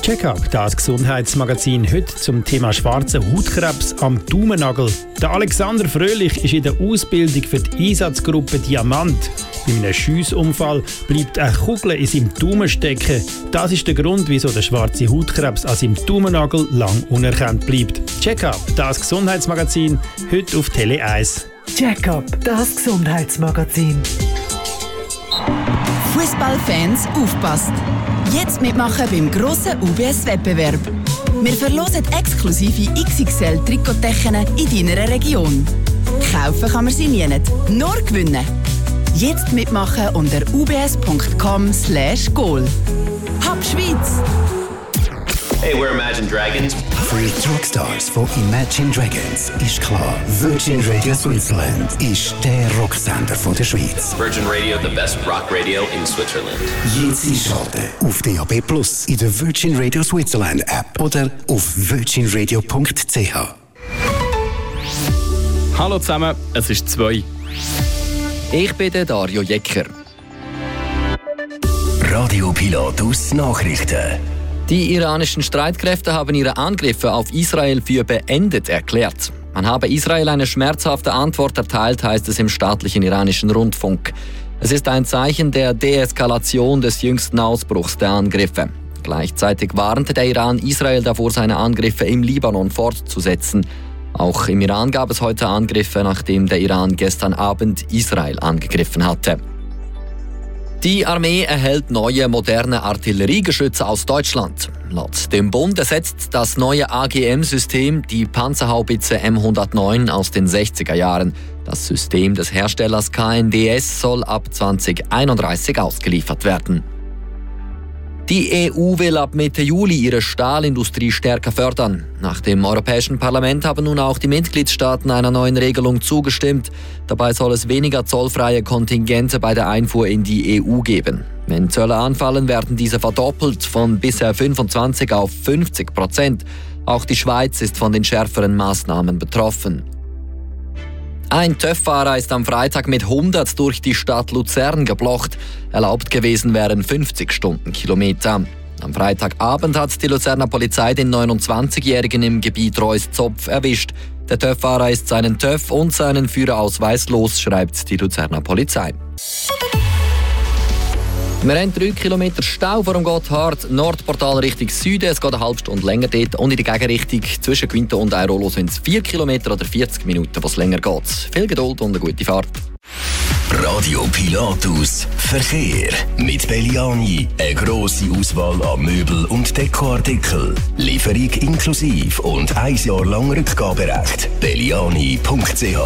Check-up, das Gesundheitsmagazin heute zum Thema schwarzen Hautkrebs am Daumennagel. Der Alexander Fröhlich ist in der Ausbildung für die Einsatzgruppe Diamant. Bei einem Schiessunfall bleibt eine Kugel in seinem Daumen stecken. Das ist der Grund, wieso der schwarze Hautkrebs an seinem Daumennagel lang unerkannt bleibt. Check-up, das Gesundheitsmagazin, heute auf Tele 1. Check-up, das Gesundheitsmagazin. Fußballfans, aufpasst! Jetzt mitmachen beim grossen UBS-Wettbewerb. Wir verlosen exklusive XXL-Trikotdecken in deiner Region. Kaufen kann man sie nie, nur gewinnen. Jetzt mitmachen unter ubs.com/goal. Hab Schweiz! Hey, we're Imagine Dragons. Für die Rockstars von Imagine Dragons ist klar, Virgin Radio Switzerland ist der Rocksender von der Schweiz. Virgin Radio, the best rock radio in Switzerland. Jetzt einschalten auf DAB+, in der Virgin Radio Switzerland App oder auf virginradio.ch. Hallo zusammen, es ist 2. Ich bin der Dario Jecker. Radio Pilatus Nachrichten. Die iranischen Streitkräfte haben ihre Angriffe auf Israel für beendet erklärt. Man habe Israel eine schmerzhafte Antwort erteilt, heißt es im staatlichen iranischen Rundfunk. Es ist ein Zeichen der Deeskalation des jüngsten Ausbruchs der Angriffe. Gleichzeitig warnte der Iran Israel davor, seine Angriffe im Libanon fortzusetzen. Auch im Iran gab es heute Angriffe, nachdem der Iran gestern Abend Israel angegriffen hatte. Die Armee erhält neue, moderne Artilleriegeschütze aus Deutschland. Laut dem Bund ersetzt das neue AGM-System die Panzerhaubitze M109 aus den 60er Jahren. Das System des Herstellers KNDS soll ab 2031 ausgeliefert werden. Die EU will ab Mitte Juli ihre Stahlindustrie stärker fördern. Nach dem Europäischen Parlament haben nun auch die Mitgliedstaaten einer neuen Regelung zugestimmt. Dabei soll es weniger zollfreie Kontingente bei der Einfuhr in die EU geben. Wenn Zölle anfallen, werden diese verdoppelt von bisher 25% auf 50%. Auch die Schweiz ist von den schärferen Maßnahmen betroffen. Ein TÜV-Fahrer ist am Freitag mit 100 durch die Stadt Luzern geblocht. Erlaubt gewesen wären 50 Stundenkilometer. Am Freitagabend hat die Luzerner Polizei den 29-Jährigen im Gebiet Reuss-Zopf erwischt. Der TÜV-Fahrer ist seinen TÜV und seinen Führerausweis los, schreibt die Luzerner Polizei. Wir haben 3 Kilometer Stau vor dem Gotthard, Nordportal Richtung Süden. Es geht eine halbe Stunde länger dort. Und in die Gegenrichtung zwischen Quinto und Airolo sind es 4 Kilometer oder 40 Minuten, was länger geht. Viel Geduld und eine gute Fahrt. Radio Pilatus Verkehr. Mit Belliani eine grosse Auswahl an Möbel- und Dekoartikeln. Lieferung inklusive und 1 Jahr lang Rückgaberecht. Belliani.ch.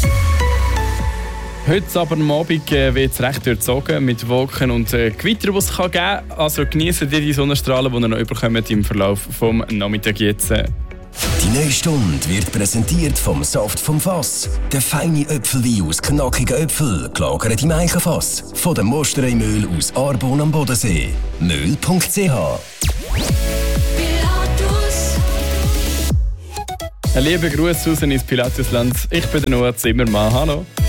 Heute aber am Abend wird es recht durchzogen mit Wolken und Gewitter, die es geben kann. Also genießen ihr die Sonnenstrahlen, die ihr noch überkommt im Verlauf des Nachmittags jetzt. Die neue Stunde wird präsentiert vom Saft vom Fass. Der feine Äpfelwein aus knackigen Äpfeln, gelagert im Eichenfass. Von dem Mosterei-Mehl aus Arbon am Bodensee. Mehl.ch. Ein lieber Gruß raus ins Pilatusland. Ich bin der Noah Zimmermann. Hallo.